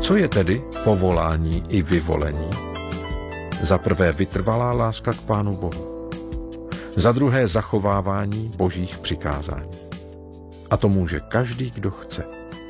Co je tedy povolání i vyvolení? Za prvé vytrvalá láska k Pánu Bohu. Za druhé zachovávání Božích přikázání. A to může každý, kdo chce.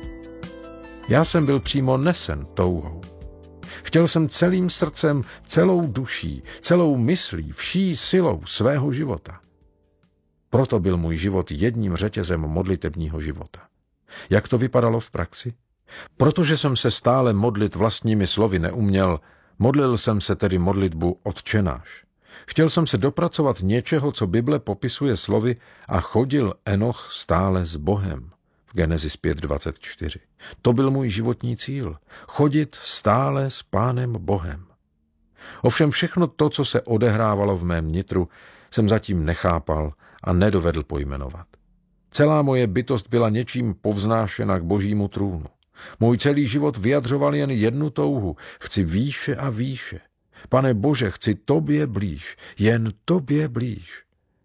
Já jsem byl přímo nesen touhou. Chtěl jsem celým srdcem, celou duší, celou myslí, vší silou svého života. Proto byl můj život jedním řetězem modlitebního života. Jak to vypadalo v praxi? Protože jsem se stále modlit vlastními slovy neuměl, modlil jsem se tedy modlitbu Otče náš. Chtěl jsem se dopracovat něčeho, co Bible popisuje slovy a chodil Enoch stále s Bohem. V Genesis 5:24. To byl můj životní cíl. Chodit stále s Pánem Bohem. Ovšem všechno to, co se odehrávalo v mém nitru, jsem zatím nechápal a nedovedl pojmenovat. Celá moje bytost byla něčím povznášena k Božímu trůnu. Můj celý život vyjadřoval jen jednu touhu. Chci výše a výše. Pane Bože, chci tobě blíž, jen tobě blíž.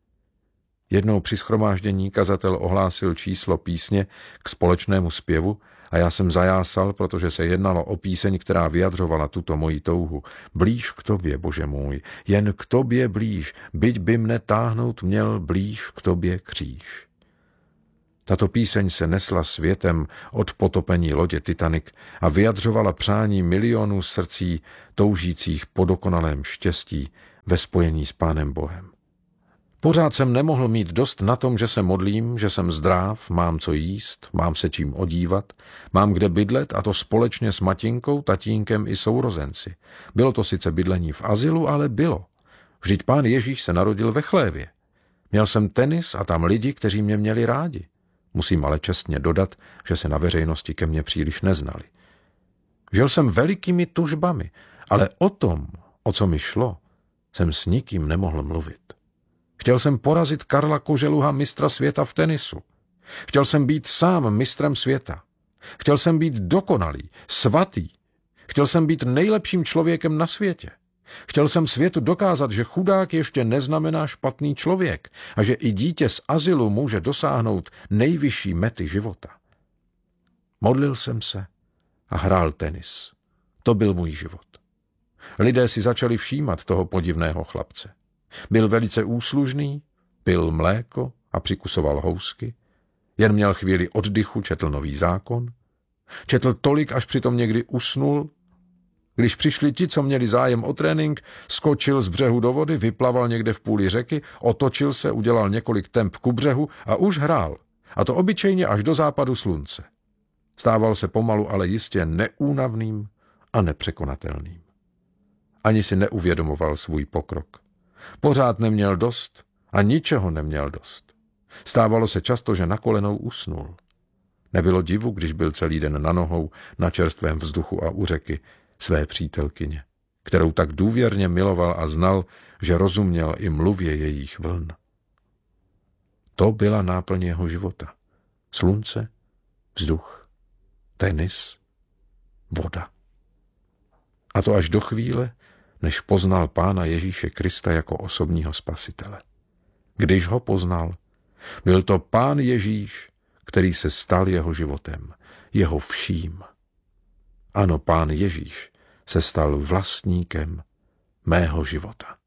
Jednou při shromáždění kazatel ohlásil číslo písně k společnému zpěvu a já jsem zajásal, protože se jednalo o píseň, která vyjadřovala tuto moji touhu. Blíž k tobě, Bože můj, jen k tobě blíž, byť by mne táhnout měl blíž k tobě kříž. Tato píseň se nesla světem od potopení lodě Titanic a vyjadřovala přání milionů srdcí toužících po dokonalém štěstí ve spojení s Pánem Bohem. Pořád jsem nemohl mít dost na tom, že se modlím, že jsem zdráv, mám co jíst, mám se čím odívat, mám kde bydlet a to společně s matinkou, tatínkem i sourozenci. Bylo to sice bydlení v azylu, ale bylo. Vždyť Pán Ježíš se narodil ve chlévě. Měl jsem tenis a tam lidi, kteří mě měli rádi. Musím ale čestně dodat, že se na veřejnosti ke mně příliš neznali. Žil jsem velikými tužbami, ale o tom, o co mi šlo, jsem s nikým nemohl mluvit. Chtěl jsem porazit Karla Koželuha, mistra světa v tenisu. Chtěl jsem být sám mistrem světa. Chtěl jsem být dokonalý, svatý. Chtěl jsem být nejlepším člověkem na světě. Chtěl jsem světu dokázat, že chudák ještě neznamená špatný člověk a že i dítě z azylu může dosáhnout nejvyšší mety života. Modlil jsem se a hrál tenis. To byl můj život. Lidé si začali všímat toho podivného chlapce. Byl velice úslužný, pil mléko a přikusoval housky. Jen měl chvíli oddychu, četl Nový zákon. Četl tolik, až přitom někdy usnul. Když přišli ti, co měli zájem o trénink, skočil z břehu do vody, vyplaval někde v půli řeky, otočil se, udělal několik temp ku břehu a už hrál. A to obyčejně až do západu slunce. Stával se pomalu, ale jistě neúnavným a nepřekonatelným. Ani si neuvědomoval svůj pokrok. Pořád neměl dost a ničeho neměl dost. Stávalo se často, že na kolenou usnul. Nebylo divu, když byl celý den na nohou, na čerstvém vzduchu a u řeky své přítelkyně, kterou tak důvěrně miloval a znal, že rozuměl i mluvě jejich vln. To byla náplň jeho života. Slunce, vzduch, tenis, voda. A to až do chvíle, než poznal Pána Ježíše Krista jako osobního spasitele. Když ho poznal, byl to Pán Ježíš, který se stal jeho životem, jeho vším. Ano, Pán Ježíš se stal vlastníkem mého života.